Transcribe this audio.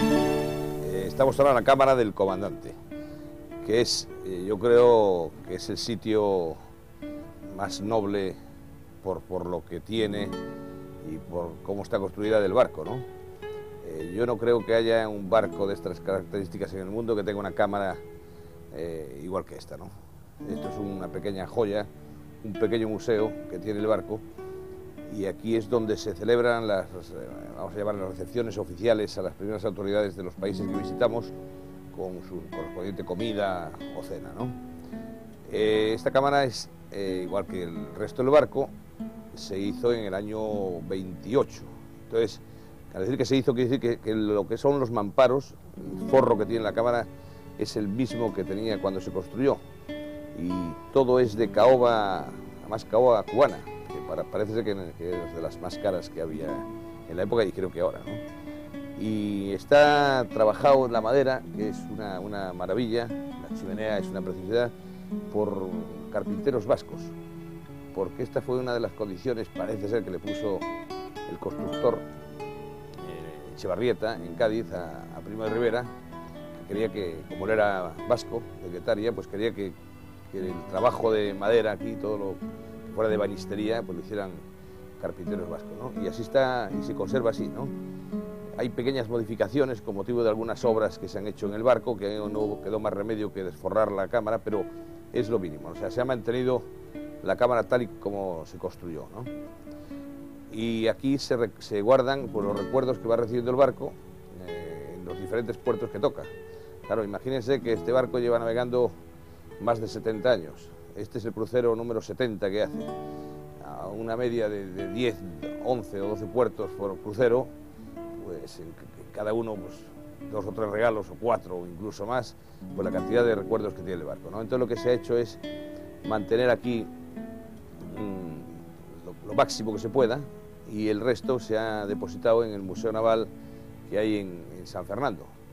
Estamos ahora en la cámara del comandante, que es, yo creo que es el sitio más noble por lo que tiene y por cómo está construida del barco, ¿no? Yo no creo que haya un barco de estas características en el mundo que tenga una cámara igual que esta, ¿no? Esto es una pequeña joya, un pequeño museo que tiene el barco, y aquí es donde se celebran las, vamos a llamar, las recepciones oficiales a las primeras autoridades de los países que visitamos, con su correspondiente comida o cena, ¿no? Esta cámara es, igual que el resto del barco, se hizo en el año 28. Entonces, al decir que se hizo, quiere decir que lo que son los mamparos, el forro que tiene la cámara, es el mismo que tenía cuando se construyó. Y todo es de caoba, además caoba cubana, que parece ser que es de las más caras que había en la época y creo que ahora, ¿no? Y está trabajado en la madera, que es una maravilla, la chimenea es una preciosidad, por carpinteros vascos, porque esta fue una de las condiciones, parece ser, que le puso el constructor Echevarrieta en Cádiz a Primo de Rivera, que quería que, como él era vasco, de Guetaria, pues quería que el trabajo de madera aquí, todo lo que fuera de banistería, pues lo hicieran carpinteros vascos, ¿no? Y así está, y se conserva así, ¿no? Hay pequeñas modificaciones con motivo de algunas obras que se han hecho en el barco, que no quedó más remedio que desforrar la cámara, pero es lo mínimo, o sea, se ha mantenido la cámara tal y como se construyó, ¿no? Y aquí se guardan pues, los recuerdos que va recibiendo el barco en los diferentes puertos que toca. Claro, imagínense que este barco lleva navegando más de 70 años. Este es el crucero número 70 que hace. A una media de 10, 11 o 12 puertos por crucero, pues en cada uno pues, 2 o 3 regalos, o 4 o incluso más, pues la cantidad de recuerdos que tiene el barco, ¿no? Entonces lo que se ha hecho es mantener aquí lo máximo que se pueda, y el resto se ha depositado en el Museo Naval que hay en San Fernando.